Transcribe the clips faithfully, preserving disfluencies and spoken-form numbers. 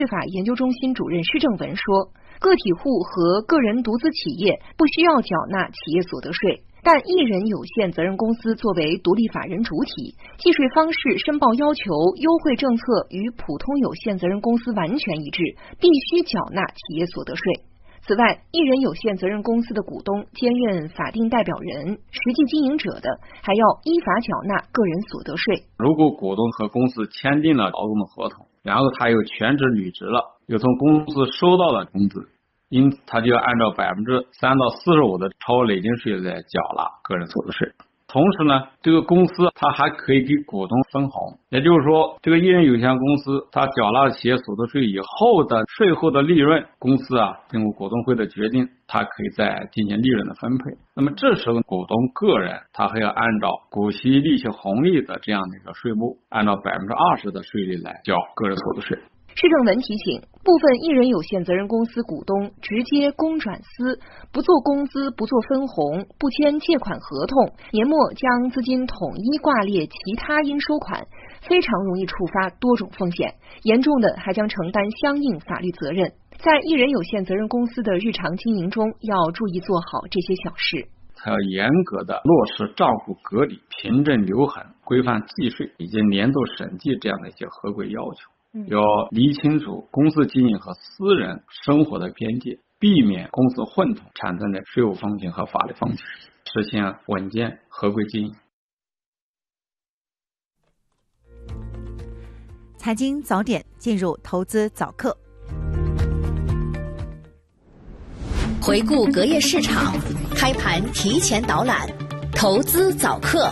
法研究中心主任施正文说，个体户和个人独资企业不需要缴纳企业所得税，但一人有限责任公司作为独立法人主体，计税方式、申报要求、优惠政策与普通有限责任公司完全一致，必须缴纳企业所得税。此外，一人有限责任公司的股东兼任法定代表人、实际经营者的，还要依法缴纳个人所得税。 如果股东和公司签订了劳动的合同，然后他又全职履职了，又从公司收到了工资，因此他就要按照百分之三到四十五的超额累进税来缴纳个人所得税。同时呢，这个公司它还可以给股东分红，也就是说，这个一人有限公司它缴纳企业所得税以后的税后的利润，公司啊经过股东会的决定，它可以再进行利润的分配。那么这时候股东个人他还要按照股息、利息、红利的这样的一个税目，按照百分之二十的税率来缴个人所得税。 施正文提醒，部分一人有限责任公司股东直接公转私，不做工资，不做分红，不签借款合同，年末将资金统一挂列其他应收款，非常容易触发多种风险，严重的还将承担相应法律责任。在一人有限责任公司的日常经营中，要注意做好这些小事。 还要严格的落实账户隔离、凭证留痕、规范计税以及年度审计这样的一些合规要求。要理清楚公司经营和私人生活的边界，避免公司混同产生的税务风险和法律风险，实现稳健合规经营。 财经早点进入投资早课， 回顾隔夜市场，开盘提前导览，投资早课。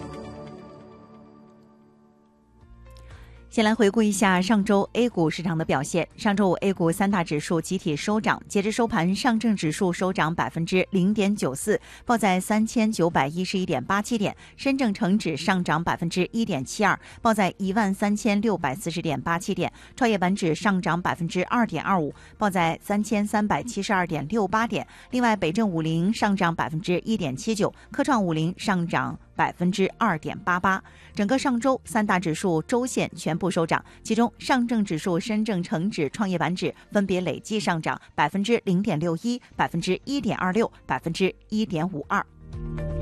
先来回顾一下上周 A 股市场的表现。上周五 A 股三大指数集体收涨，截至收盘，上证指数收涨百分之零点九四，报在三千九百一十一点八七点；深证成指上涨百分之一点七二，报在一万三千六百四十点八七点；创业板指上涨百分之二点二五，报在三千三百七十二点六八点。另外，北证五零上涨百分之一点七九，科创五零上涨百分之二点八八。整个上周三大指数周线全部收涨，其中上证指数、深证成指、创业板指分别累计上涨百分之零点六一、百分之一点二六、百分之一点五二。